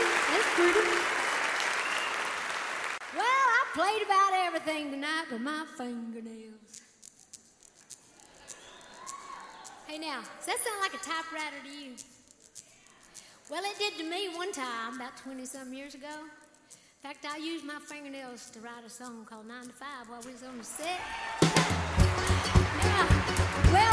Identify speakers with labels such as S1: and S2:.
S1: That's pretty. Well, I played about everything tonight with my fingernails. Hey now, does that sound like a typewriter to you? Well, it did to me one time, about 20-some years ago. In fact, I used my fingernails to write a song called 9 to 5 while we was on the set. Yeah. Well,